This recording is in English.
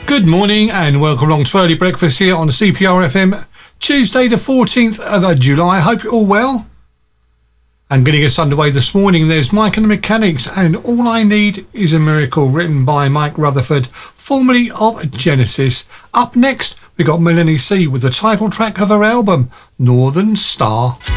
Good morning and welcome along to Early Breakfast here on CPR FM, Tuesday the 14th of July. I hope you're all well. And getting us underway this morning, there's Mike and the Mechanics and All I Need Is a Miracle, written by Mike Rutherford, formerly of Genesis. Up next, we got Melanie C with the title track of her album, Northern Star.